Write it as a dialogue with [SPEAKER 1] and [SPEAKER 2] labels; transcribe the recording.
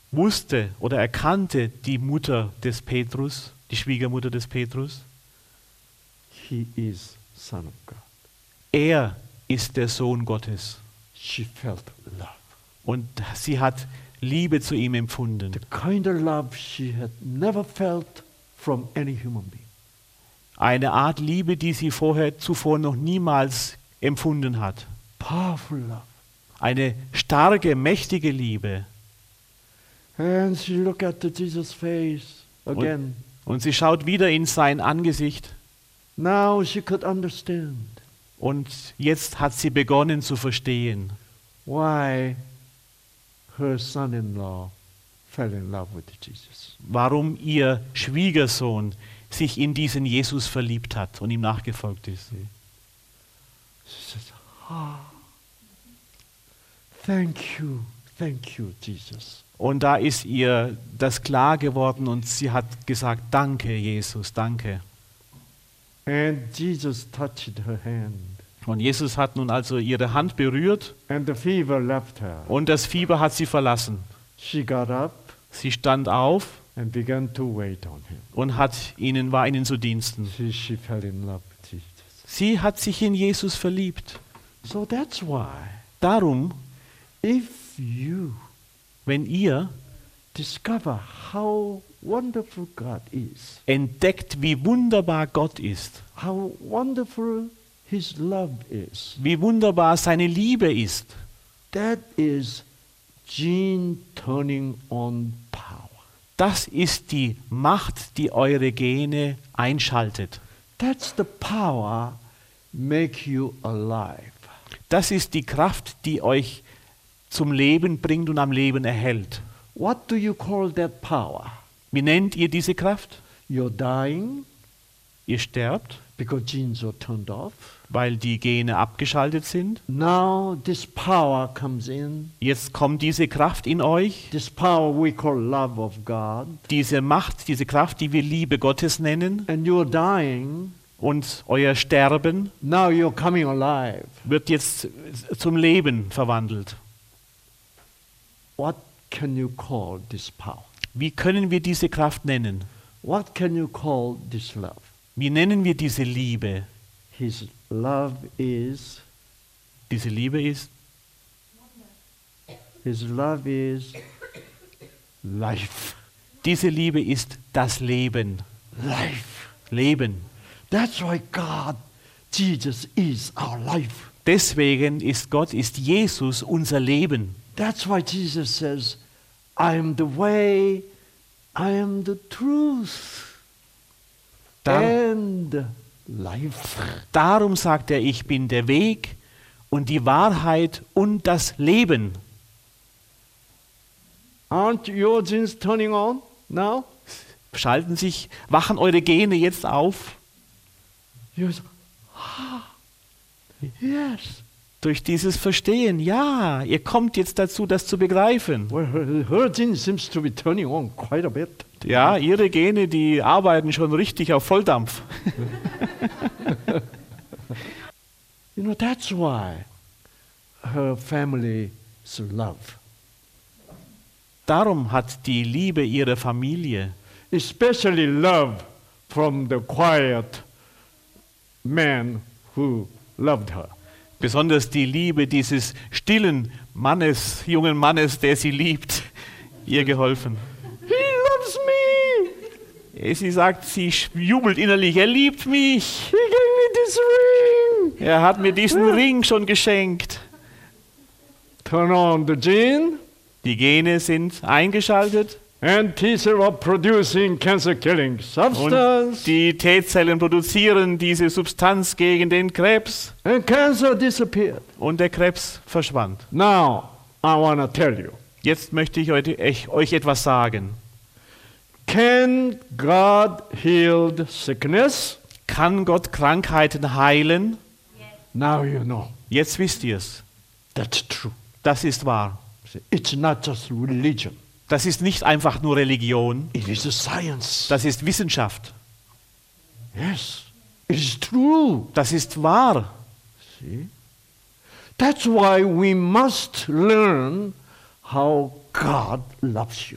[SPEAKER 1] wusste oder erkannte die Mutter des Petrus, die Schwiegermutter des Petrus,
[SPEAKER 2] he is Son of God.
[SPEAKER 1] er ist der Sohn Gottes.
[SPEAKER 2] She felt love.
[SPEAKER 1] Und sie hat Liebe zu ihm empfunden.
[SPEAKER 2] The kind of love she had never felt from any human being.
[SPEAKER 1] Eine Art Liebe, die sie zuvor noch niemals empfunden hat.
[SPEAKER 2] Powerful love.
[SPEAKER 1] Eine starke, mächtige Liebe.
[SPEAKER 2] And she looked at Jesus' face again.
[SPEAKER 1] Und sie schaut wieder in sein Angesicht.
[SPEAKER 2] Now she could understand
[SPEAKER 1] Und jetzt hat sie begonnen zu verstehen,
[SPEAKER 2] why her son-in-law fell in love with Jesus.
[SPEAKER 1] warum ihr Schwiegersohn sich in diesen Jesus verliebt hat und ihm nachgefolgt ist.
[SPEAKER 2] She says, thank you, Jesus.
[SPEAKER 1] Und da ist ihr das klar geworden und sie hat gesagt, danke Jesus, danke.
[SPEAKER 2] And Jesus touched her hand.
[SPEAKER 1] Und Jesus hat nun also ihre Hand berührt
[SPEAKER 2] And the fever left her.
[SPEAKER 1] und das Fieber hat sie verlassen.
[SPEAKER 2] She got up
[SPEAKER 1] Sie stand auf
[SPEAKER 2] and began to wait on him.
[SPEAKER 1] und war ihnen zu Diensten.
[SPEAKER 2] She fell in love with Jesus.
[SPEAKER 1] Sie hat sich in Jesus verliebt.
[SPEAKER 2] So that's why
[SPEAKER 1] Darum,
[SPEAKER 2] if you
[SPEAKER 1] wenn ihr
[SPEAKER 2] discover how wonderful God is,
[SPEAKER 1] entdeckt, wie wunderbar Gott ist,
[SPEAKER 2] how wonderful His love is,
[SPEAKER 1] wie wunderbar seine Liebe ist,
[SPEAKER 2] that is gene turning on power.
[SPEAKER 1] das ist die Macht, die eure Gene einschaltet.
[SPEAKER 2] That's the power make you alive.
[SPEAKER 1] Das ist die Kraft, die euch zum Leben bringt und am Leben erhält.
[SPEAKER 2] What do you call that power?
[SPEAKER 1] Wie nennt ihr diese Kraft?
[SPEAKER 2] You're dying
[SPEAKER 1] Ihr sterbt,
[SPEAKER 2] because genes are turned off.
[SPEAKER 1] weil die Gene abgeschaltet sind.
[SPEAKER 2] Now this power comes in.
[SPEAKER 1] Jetzt kommt diese Kraft in euch,
[SPEAKER 2] This power we call love of God.
[SPEAKER 1] diese Macht, diese Kraft, die wir Liebe Gottes nennen.
[SPEAKER 2] And you're dying.
[SPEAKER 1] Und euer Sterben
[SPEAKER 2] Now you're coming alive.
[SPEAKER 1] wird jetzt zum Leben verwandelt.
[SPEAKER 2] What can you call this power?
[SPEAKER 1] Wie können wir diese Kraft nennen?
[SPEAKER 2] What can you call this love?
[SPEAKER 1] Wie nennen wir diese Liebe?
[SPEAKER 2] His love is,
[SPEAKER 1] Diese Liebe ist,
[SPEAKER 2] His love is life.
[SPEAKER 1] diese Liebe ist das Leben.
[SPEAKER 2] Life.
[SPEAKER 1] Leben.
[SPEAKER 2] That's why God, Jesus is our life.
[SPEAKER 1] Deswegen ist Jesus unser Leben.
[SPEAKER 2] That's why Jesus says, I am the way, I am the truth and life.
[SPEAKER 1] Darum sagt er, ich bin der Weg und die Wahrheit und das Leben.
[SPEAKER 2] Aren't your genes turning on now?
[SPEAKER 1] Wachen eure Gene jetzt auf?
[SPEAKER 2] You say, yes.
[SPEAKER 1] Durch dieses Verstehen, ja, ihr kommt jetzt dazu, das zu begreifen.
[SPEAKER 2] Well, her gene seems to be turning on quite a bit.
[SPEAKER 1] Ja, ihre Gene, die arbeiten schon richtig auf Volldampf.
[SPEAKER 2] You know, that's why her family's love,
[SPEAKER 1] Darum hat die Liebe ihrer Familie,
[SPEAKER 2] especially love from the quiet man who loved her.
[SPEAKER 1] besonders die Liebe dieses stillen Mannes, jungen Mannes, der sie liebt, ihr geholfen.
[SPEAKER 2] He loves me.
[SPEAKER 1] Sie sagt, sie jubelt innerlich, er liebt mich.
[SPEAKER 2] He gave me this ring.
[SPEAKER 1] Er hat mir diesen Ring schon geschenkt.
[SPEAKER 2] Turn on the gene,
[SPEAKER 1] Die Gene sind eingeschaltet
[SPEAKER 2] and T-cells are producing cancer-killing substance,
[SPEAKER 1] und die T-Zellen produzieren diese Substanz gegen den Krebs
[SPEAKER 2] and cancer disappeared.
[SPEAKER 1] und der Krebs verschwand.
[SPEAKER 2] Now, I want to tell you,
[SPEAKER 1] Jetzt möchte ich euch etwas sagen.
[SPEAKER 2] can God heal sickness?
[SPEAKER 1] Kann Gott Krankheiten heilen?
[SPEAKER 2] Now you know.
[SPEAKER 1] Jetzt wisst ihr es.
[SPEAKER 2] That's true.
[SPEAKER 1] Das ist wahr.
[SPEAKER 2] It's not just religion.
[SPEAKER 1] Das ist nicht einfach nur Religion,
[SPEAKER 2] It is a science.
[SPEAKER 1] das ist Wissenschaft.
[SPEAKER 2] Yes. It is true.
[SPEAKER 1] Das ist wahr.
[SPEAKER 2] See? That's why we must learn how God loves you.